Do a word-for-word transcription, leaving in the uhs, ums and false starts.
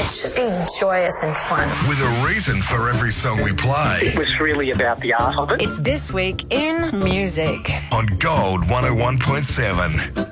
should be joyous and fun. With a reason for every song we play. It was really about the art of it. It's This Week in Music On Gold one oh one point seven.